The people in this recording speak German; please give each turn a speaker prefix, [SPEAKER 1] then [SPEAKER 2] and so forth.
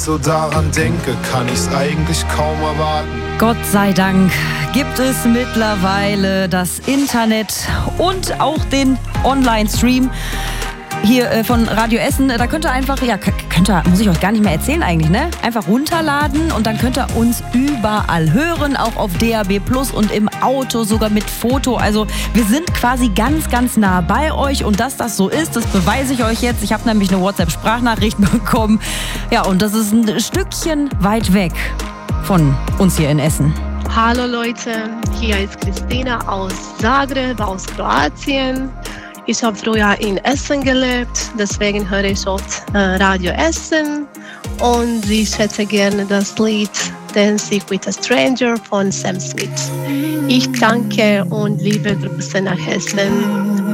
[SPEAKER 1] So daran denke, kann ich's eigentlich kaum erwarten.
[SPEAKER 2] Gott sei Dank gibt es mittlerweile das Internet und auch den Online-Stream hier von Radio Essen. Da könnt ihr einfach, muss ich euch gar nicht mehr erzählen eigentlich, ne? Einfach runterladen und dann könnt ihr uns überall hören, auch auf DAB+ und im Auto, sogar mit Foto. Also wir sind quasi ganz, ganz nah bei euch und dass das so ist, das beweise ich euch jetzt. Ich habe nämlich eine WhatsApp-Sprachnachricht bekommen. Ja, und das ist ein Stückchen weit weg von uns hier in Essen.
[SPEAKER 3] Hallo Leute, hier ist Christina aus Zagreb, aus Kroatien. Ich habe früher in Essen gelebt, deswegen höre ich oft Radio Essen und ich hätte gerne das Lied Dancing with a Stranger von Sam Smith. Ich danke und liebe Grüße nach Essen.